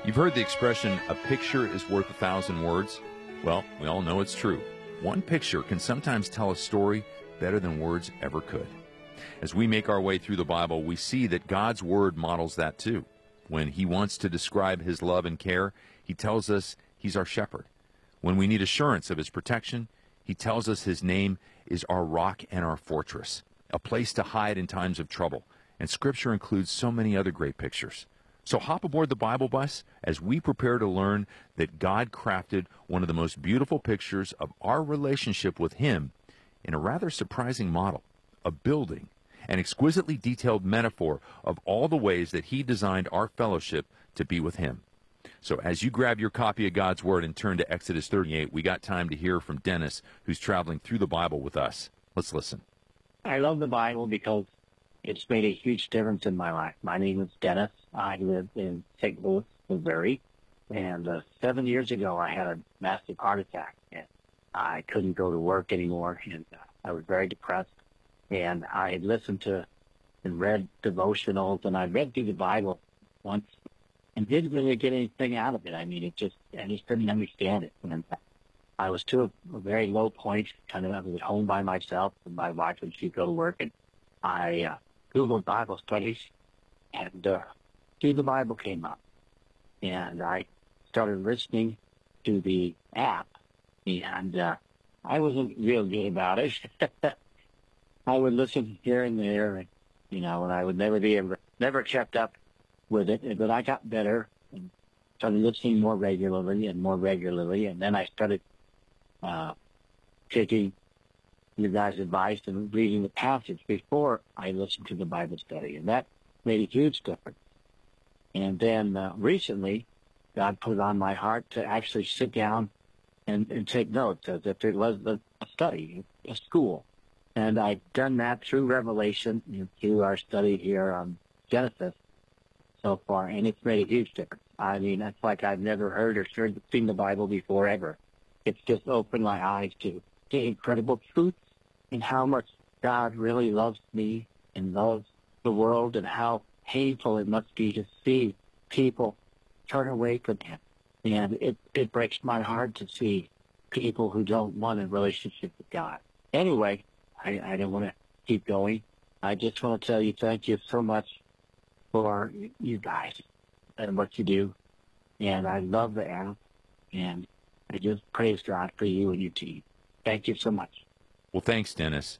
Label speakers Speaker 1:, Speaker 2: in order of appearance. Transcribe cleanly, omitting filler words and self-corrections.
Speaker 1: You've heard the expression, a picture is worth 1,000 words. Well, we all know it's true. One picture can sometimes tell a story better than words ever could. As we make our way through the Bible, we see that God's Word models that too. When He wants to describe His love and care, He tells us He's our shepherd. When we need assurance of His protection, He tells us His name is our rock and our fortress, a place to hide in times of trouble. And Scripture includes so many other great pictures. So hop aboard the Bible bus as we prepare to learn that God crafted one of the most beautiful pictures of our relationship with Him in a rather surprising model, a building, an exquisitely detailed metaphor of all the ways that He designed our fellowship to be with Him. So as you grab your copy of God's Word and turn to Exodus 38, we got time to hear from Dennis, who's traveling through the Bible with us. Let's listen.
Speaker 2: I love the Bible because it's made a huge difference in my life. My name is Dennis. I live in St. Louis, Missouri. And 7 years ago, I had a massive heart attack. And I couldn't go to work anymore. And I was very depressed. And I had listened to and read devotionals. And I read through the Bible once and didn't really get anything out of it. I mean, I just couldn't understand it. And I was to a very low point. I was at home by myself. And my wife would she'd go to work. And I Googled Bible studies, and through the Bible came up. And I started listening to the app, and I wasn't real good about it. I would listen here and there, and I would never kept up with it. But I got better and started listening more regularly, and then I started taking you guys' advice and reading the passage before I listened to the Bible study, and that made a huge difference. And then recently, God put it on my heart to actually sit down and take notes as if it was a study, a school. And I've done that through Revelation, through our study here on Genesis so far, and it's made a huge difference. I mean, it's like I've never heard or seen the Bible before ever. It's just opened my eyes to the incredible truths and how much God really loves me and loves the world, and how painful it must be to see people turn away from Him. And it breaks my heart to see people who don't want a relationship with God. Anyway, I don't want to keep going. I just want to tell you thank you so much for you guys and what you do. And I love the app, and I just praise God for you and your team. Thank you so much.
Speaker 1: Well, thanks, Dennis.